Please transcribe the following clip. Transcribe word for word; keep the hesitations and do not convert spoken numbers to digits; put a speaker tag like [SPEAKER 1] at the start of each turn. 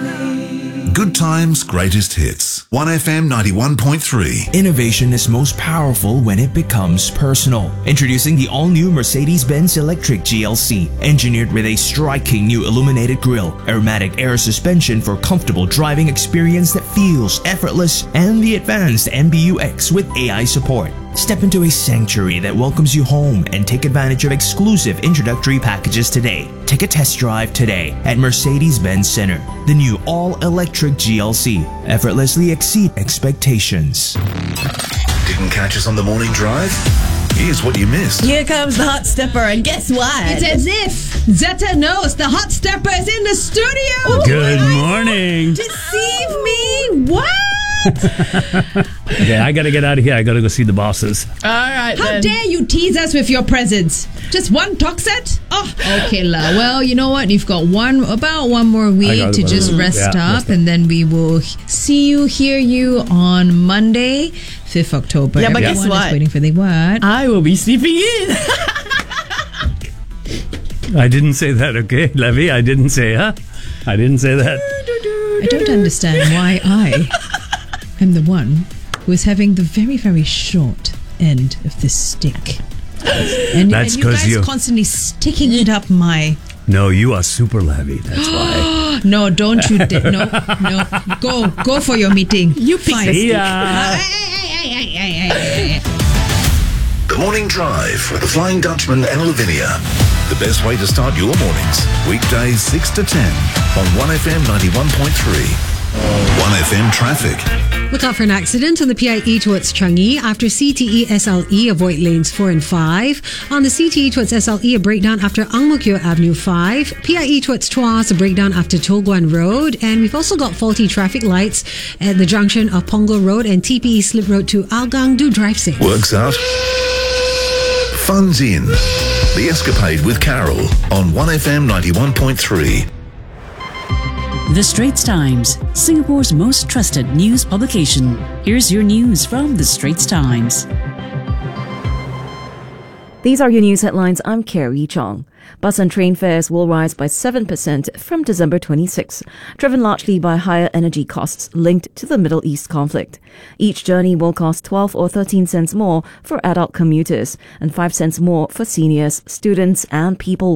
[SPEAKER 1] Good times, greatest hits. one F M ninety-one point three.
[SPEAKER 2] Innovation is most powerful when it becomes personal. Introducing the all-new Mercedes-Benz Electric G L C, engineered with a striking new illuminated grille, aromatic air suspension for comfortable driving experience that feels effortless, and the advanced M B U X with A I support. Step into a sanctuary that welcomes you home and take advantage of exclusive introductory packages today. Take a test drive today at Mercedes-Benz Center. The new all-electric G L C effortlessly exceed expectations.
[SPEAKER 1] Didn't catch us on the morning drive? Here's what you missed.
[SPEAKER 3] Here comes the hot stepper, and guess what?
[SPEAKER 4] It's as if Zeta knows the hot stepper is in the studio.
[SPEAKER 5] Good morning.
[SPEAKER 4] Deceive me? What?
[SPEAKER 5] Okay, I gotta get out of here. I gotta go see the bosses.
[SPEAKER 3] All right,
[SPEAKER 4] How
[SPEAKER 3] then.
[SPEAKER 4] dare you tease us with your presence? Just one talk set? Oh, okay, la. Well, you know what? You've got one about one more week
[SPEAKER 5] got
[SPEAKER 4] to
[SPEAKER 5] it.
[SPEAKER 4] just rest
[SPEAKER 5] Yeah,
[SPEAKER 4] up,
[SPEAKER 5] rest up.
[SPEAKER 4] and then we will see you, hear you on Monday, fifth of October.
[SPEAKER 3] Yeah, but
[SPEAKER 4] Everyone
[SPEAKER 3] guess
[SPEAKER 4] is
[SPEAKER 3] what?
[SPEAKER 4] waiting for the what?
[SPEAKER 3] I will be sleeping in.
[SPEAKER 5] I didn't say that, okay, Levy? I didn't say, huh? I didn't say that.
[SPEAKER 4] I don't understand why I am the one who is having the very, very short end of this stick. And,
[SPEAKER 5] That's
[SPEAKER 4] and you
[SPEAKER 5] 'cause
[SPEAKER 4] guys
[SPEAKER 5] you-
[SPEAKER 4] constantly sticking it up my...
[SPEAKER 5] No, you are super Levy. That's why.
[SPEAKER 4] No, don't you dare. No, no. Go, go for your meeting.
[SPEAKER 3] You pick
[SPEAKER 4] Fine.
[SPEAKER 3] the
[SPEAKER 5] See
[SPEAKER 3] stick.
[SPEAKER 5] ya.
[SPEAKER 1] The Morning Drive with the Flying Dutchman and Lavinia. The best way to start your mornings. Weekdays six to ten on one F M ninety-one point three. one F M traffic.
[SPEAKER 6] Look out for an accident on the P I E towards Changi after C T E S L E, avoid lanes four and five. On the C T E towards S L E, a breakdown after Ang Mo Kio Avenue five. P I E towards Tuas, a breakdown after Toh Guan Road. And we've also got faulty traffic lights at the junction of Punggol Road and T P E Slip Road to Hougang. Do drive safe.
[SPEAKER 1] Works out. Fun's in. The Escapade with Carol on one F M ninety-one point three.
[SPEAKER 7] The Straits Times, Singapore's most trusted news publication. Here's your news from The Straits Times.
[SPEAKER 8] These are your news headlines. I'm Carrie Chong. Bus and train fares will rise by seven percent from December twenty-sixth, driven largely by higher energy costs linked to the Middle East conflict. Each journey will cost twelve or thirteen cents more for adult commuters and five cents more for seniors, students, and people